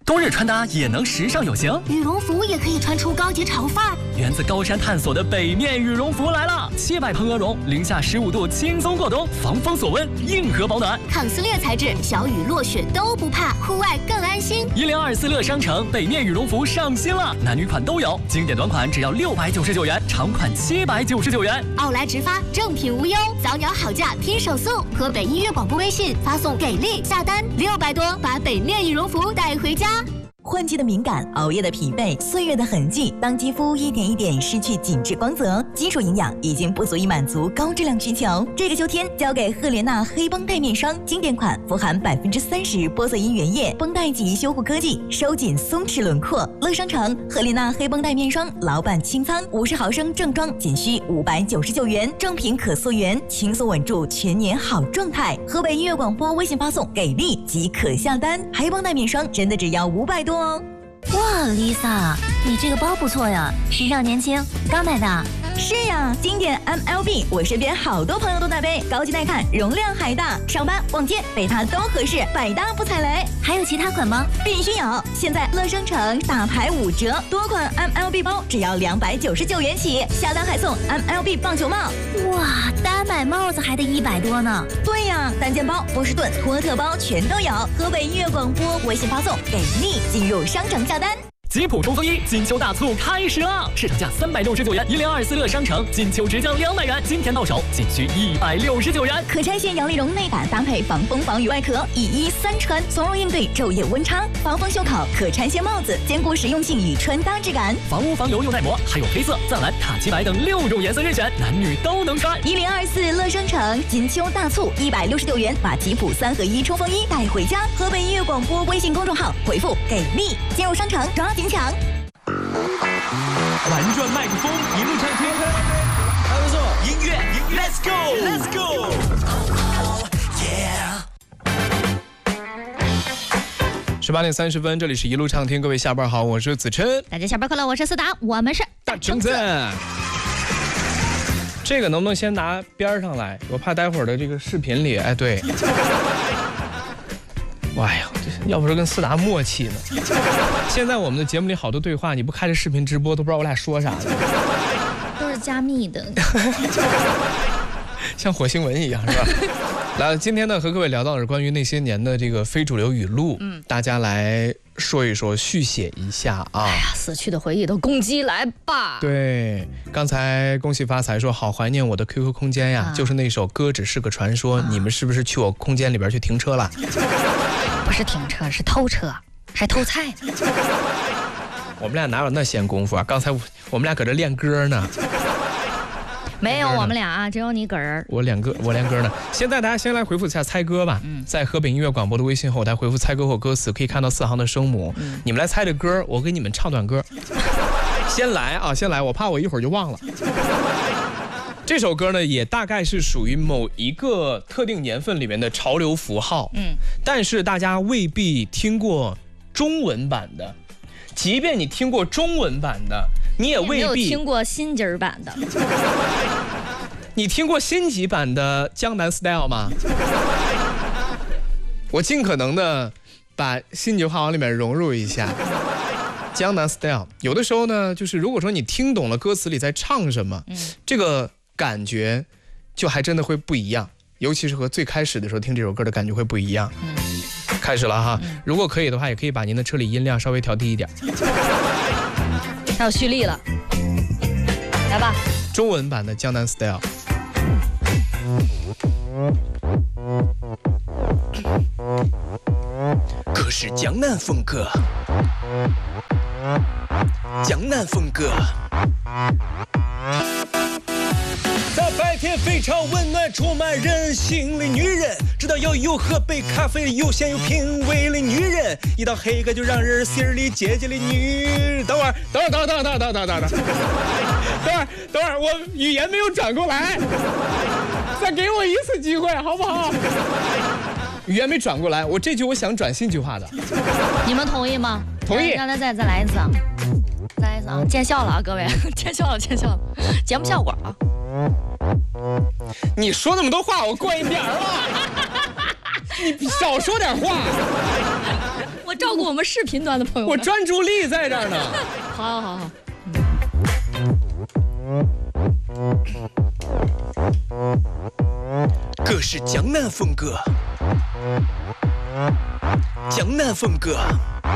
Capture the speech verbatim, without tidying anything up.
冬日穿搭也能时尚有型， 羽绒服也可以穿出高级潮范儿。 源自高山探索的北面羽绒服来了，七百蓬鹅绒，零下十五度轻松过冬，防风锁温，硬核保暖， 抗撕裂材质，小雨落雪都不怕，户外更安心。 一零二四乐商城北面羽绒服上新了，男女款都有，经典短款只要六百九十九元，长款七百九十九元。 奥莱直发，正品无忧，早鸟好价拼手速，河北音乐广播微信发送给力下单六百多，把北面羽绒服带回家。 换季的敏感，熬夜的疲惫，岁月的痕迹，当肌肤一点一点失去紧致光泽，基础营养已经不足以满足高质量需求。这个秋天，交给赫莲娜黑绷带面霜，经典款，富含百分之三十玻色因原液，绷带级修护科技，收紧松弛轮廓。乐商城赫莲娜黑绷带面霜，老板清仓，五十毫升正装仅需五百九十九元，正品可溯源，轻松稳住全年好状态。河北音乐广播微信发送给力即可下单，黑绷带面霜真的只要五百多。 哇 ，Lisa， 你这个包不错呀，时尚年轻，刚买的。 是呀，经典 M L B， 我身边好多朋友都在背，高级耐看，容量还大，上班逛街背它都合适，百搭不踩雷。 还有其他款吗？ 必须有！现在乐商城打牌五折，多款 M L B 包只要两百九十九元起，下单还送 M L B 棒球帽。 哇，单买帽子还得一百多呢。 对呀，单肩包、波士顿、托特包全都有。河北音乐广播微信发送给力，进入商城下单。 吉普冲锋衣金秋大促开始了，市场价三百六十九元，一零二四乐商城金秋直降两百元，今天到手仅需一百六十九元。 可拆卸摇粒绒内胆搭配防风防雨外壳，一衣三穿，从容应对昼夜温差。防风袖口可拆卸帽子，兼顾实用性与穿搭质感。 防污防油又耐磨，还有黑色、藏蓝、卡其白等六种颜色任选，男女都能穿。 一零二四乐商城金秋大促一百六十九元，把吉普三合一冲锋衣带回家。河北音乐广播微信公众号回复给力，进入商城抓紧抢。 玩转麦克风，一路畅听，还不错。音乐，Let's go，Let's go， 十八点三十分，这里是一路畅听，各位下班好，我是子琛。 大家下班快乐，我是思达，我们是大橙子。这个能不能先拿边上来？我怕待会儿的这个视频里，哎，对。哎呀，要不是跟思达默契呢。现在我们的节目里好多对话，你不开着视频直播都不知道我俩说啥了。 都是加密的， 像火星文一样，是吧？来，今天呢和各位聊到的是关于那些年的这个非主流语录，嗯，大家来说一说，续写一下啊。 哎呀，死去的回忆都攻击来吧。 对，刚才恭喜发财说好怀念我的 Q Q 空间呀，啊、就是那首歌只是个传说，啊、你们是不是去我空间里边去停车了？ 不是停车，是偷车，还偷菜呢。 我们俩哪有那闲工夫啊？刚才我们俩搁这练歌呢。 没有我们俩啊，只有你个人。 我两个，我练歌呢。现在大家先来回复一下猜歌吧。嗯，在河北音乐广播的微信后台回复猜歌或歌词，可以看到四行的声母。嗯，你们来猜这歌，我给你们唱段歌。先来啊，先来，我怕我一会儿就忘了。这首歌呢，也大概是属于某一个特定年份里面的潮流符号。嗯，但是大家未必听过中文版的，即便你听过中文版的。你也未必没有听过新级版的。 你听过新级版的江南 style 吗？我尽可能的把新级话往里面融入一下。江南 style 有的时候呢，就是如果说你听懂了歌词里在唱什么，嗯、这个感觉就还真的会不一样，尤其是和最开始的时候听这首歌的感觉会不一样。嗯、开始了哈，嗯、如果可以的话，也可以把您的车里音量稍微调低一点。 还有蓄力了，来吧。 中文版的江南 style。可是江南风格，江南风格。大白天非常温暖，充满人性的女人，知道要有喝杯咖啡，有闲有品味的女人，一到黑个就让人心里结结的女。等会儿，等会儿，等会儿，等会儿，等会儿，等会儿，等会儿，等会儿，等会儿，我语言没有转过来，再给我一次机会，好不好？语言没转过来，我这句我想转新句话的。 你们同意吗？ 同意。 让他再再来一次啊！再来一次啊！见笑了啊，各位，见笑了，见笑了，节目效果啊！ 你说那么多话，我过一点了。你少说点话。 我照顾我们视频端的朋友。 我专注力在这儿呢。 好好好。 这是江南风格，江南风格。